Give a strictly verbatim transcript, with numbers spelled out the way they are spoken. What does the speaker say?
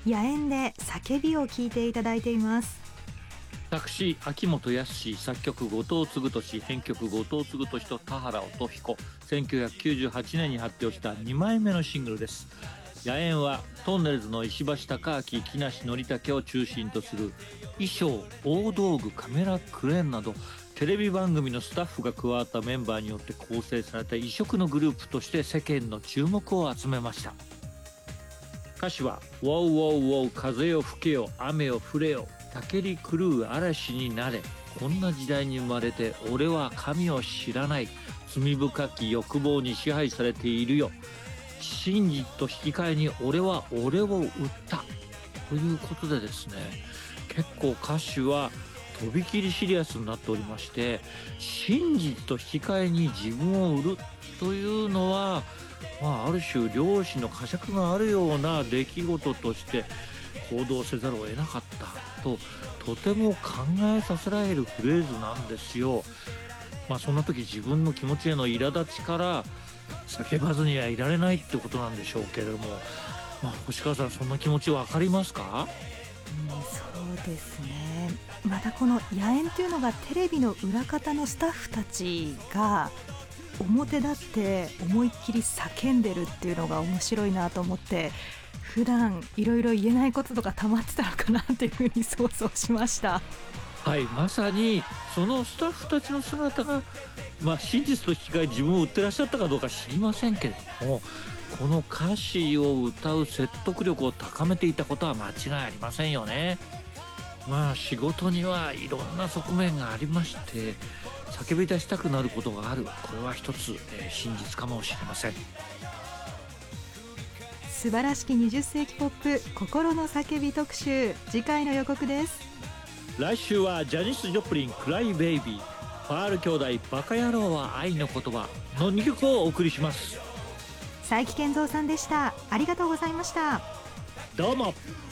野猿で叫びを聞いていただいています。 作詞秋元康、作曲後藤嗣俊、編曲後藤嗣俊と田原音彦。せんきゅうひゃくきゅうじゅうはちねんに発表したにまいめのシングルです。野猿はトンネルズの石橋貴明、木梨憲武を中心とする衣装、大道具、カメラクレーンなどテレビ番組のスタッフが加わったメンバーによって構成された異色のグループとして世間の注目を集めました。歌詞は「ウォーウォーウォー風よ吹けよ雨よ降れよたけり狂う嵐になれこんな時代に生まれて俺は神を知らない罪深き欲望に支配されているよ真実と引き換えに俺は俺を売った」ということでですね、結構歌詞はとびきりシリアスになっておりまして、真実と引き換えに自分を売るというのは、まあ、ある種良心の呵責があるような出来事として行動せざるを得なかったと、とても考えさせられるフレーズなんですよ。まあそんな時自分の気持ちへの苛立ちから叫ばずにはいられないってことなんでしょうけれども、まあ、星川さんそんな気持ち分かりますか？ うん、そうですね。またこの野猿というのがテレビの裏方のスタッフたちが表立って思いっきり叫んでるっていうのが面白いなと思って、普段いろいろ言えないこととか溜まってたのかなっていうふうに想像しました。 はい、まさにそのスタッフたちの姿が、まあ、真実と引き換え自分を売ってらっしゃったかどうか知りませんけれども、この歌詞を歌う説得力を高めていたことは間違いありませんよね。まあ仕事にはいろんな側面がありまして、叫び出したくなることがある、これは一つ、えー真実かもしれません。 素晴らしきにじゅっ世紀ポップ心の叫び特集、次回の予告です。 来週はジャニス・ジョプリンクライベイビー、パール兄弟バカ野郎は愛の言葉のにきょくをお送りします。 佐伯健三さんでした。ありがとうございました。 どうも。